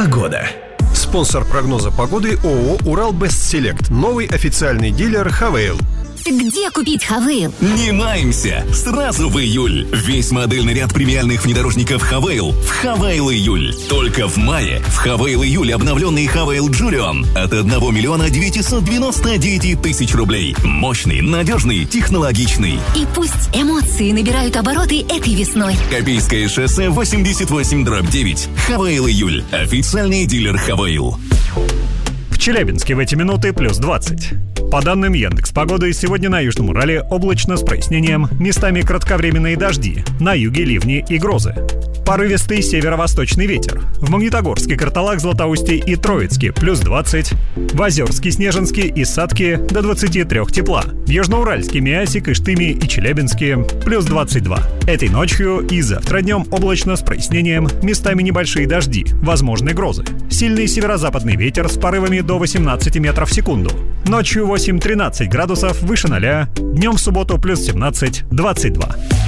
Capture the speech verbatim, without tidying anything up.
Погода. Спонсор прогноза погоды ООО «Урал-Бестселект». Новый официальный дилер «Хавейл». Где купить Хавейл? Не маемся! Сразу в июль! Весь модельный ряд премиальных внедорожников Хавейл в Хавейл июль. Только в мае в Хавейл июль обновленный Хавейл Джулион от одного миллиона девятисот девяноста девяти тысяч рублей. Мощный, надежный, технологичный. И пусть эмоции набирают обороты этой весной. Копейское шоссе восемьдесят восемь дробь девять. Хавейл июль. Официальный дилер Хавейл. В Челябинске в эти минуты плюс двадцать. По данным Яндекс.Погоды, сегодня на Южном Урале облачно с прояснением, местами кратковременные дожди, на юге ливни и грозы. Порывистый северо-восточный ветер. В Магнитогорске, Карталак, Златоусте и Троицке плюс двадцать. В Озерске, Снежинске и Сатке до двадцати трёх тепла. В Южноуральске, Миасе, Кыштыме и Челябинске плюс двадцать два. Этой ночью и завтра днем облачно с прояснением, местами небольшие дожди, возможны грозы. Сильный северо-западный ветер с порывами до восемнадцати метров в секунду. Ночью восемь-тринадцать градусов выше ноля, днем в субботу плюс семнадцать-двадцать два.